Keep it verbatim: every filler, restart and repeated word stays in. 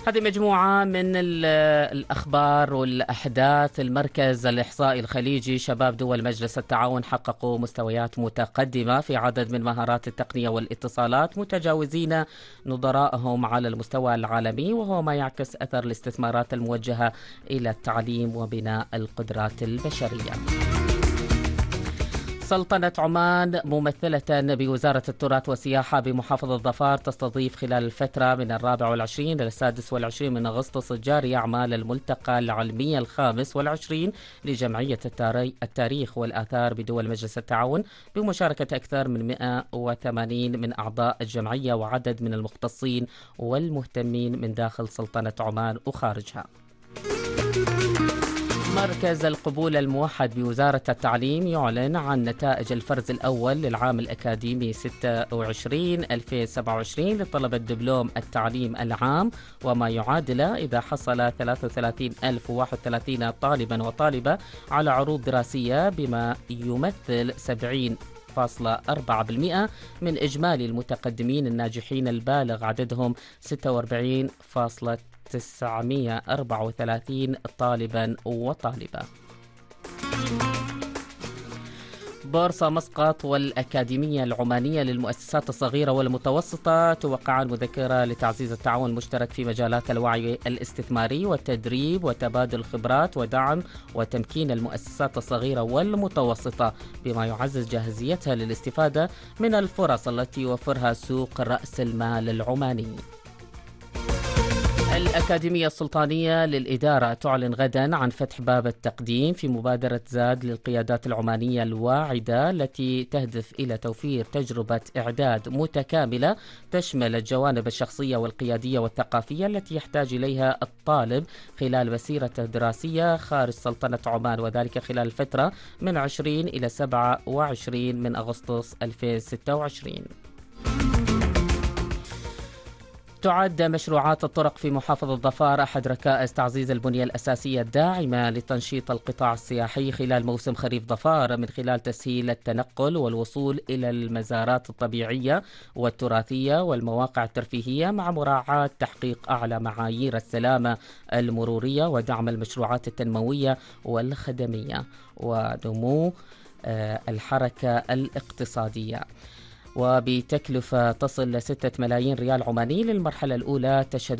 هذه مجموعة من الأخبار والأحداث. المركز الإحصائي الخليجي شباب دول مجلس التعاون حققوا مستويات متقدمة في عدد من مهارات التقنية والاتصالات، متجاوزين نظرائهم على المستوى العالمي، وهو ما يعكس أثر الاستثمارات الموجهة إلى التعليم وبناء القدرات البشرية. سلطنة عمان ممثلة بوزارة التراث والسياحة بمحافظة ظفار تستضيف خلال الفترة من الرابع والعشرين إلى السادس والعشرين من أغسطس الجاري أعمال الملتقى العلمي الخامس والعشرين لجمعية التاريخ والآثار بدول مجلس التعاون، بمشاركة أكثر من مئة وثمانين من أعضاء الجمعية وعدد من المختصين والمهتمين من داخل سلطنة عمان وخارجها. مركز القبول الموحد بوزارة التعليم يعلن عن نتائج الفرز الأول للعام الأكاديمي ستة وعشرين ألفين وسبعة وعشرين لطلبة دبلوم التعليم العام، وما يعادل إذا حصل ثلاثة وثلاثين ألف وواحد وثلاثين طالبا وطالبة على عروض دراسية، بما يمثل سبعين فاصلة أربعة بالمئة من إجمالي المتقدمين الناجحين البالغ عددهم ستة وأربعين فاصلة تسعمئة وأربعة وثلاثين طالبا وطالبة. بورصة مسقط والأكاديمية العمانية للمؤسسات الصغيرة والمتوسطة توقعان مذكرة لتعزيز التعاون المشترك في مجالات الوعي الاستثماري والتدريب وتبادل الخبرات ودعم وتمكين المؤسسات الصغيرة والمتوسطة، بما يعزز جاهزيتها للاستفادة من الفرص التي يوفرها سوق رأس المال العماني. الأكاديمية السلطانية للإدارة تعلن غدا عن فتح باب التقديم في مبادرة زاد للقيادات العمانية الواعدة، التي تهدف إلى توفير تجربة إعداد متكاملة تشمل الجوانب الشخصية والقيادية والثقافية التي يحتاج إليها الطالب خلال مسيرته الدراسية خارج سلطنة عمان، وذلك خلال الفترة من عشرين إلى سبعة وعشرين من أغسطس ألفين وستة وعشرين. تعد مشروعات الطرق في محافظة ظفار أحد ركائز تعزيز البنية الأساسية الداعمة لتنشيط القطاع السياحي خلال موسم خريف ظفار، من خلال تسهيل التنقل والوصول إلى المزارات الطبيعية والتراثية والمواقع الترفيهية، مع مراعاة تحقيق أعلى معايير السلامة المرورية ودعم المشروعات التنموية والخدمية ونمو الحركة الاقتصادية. وبتكلفة تصل لستة ملايين ريال عماني للمرحلة الأولى، تشهد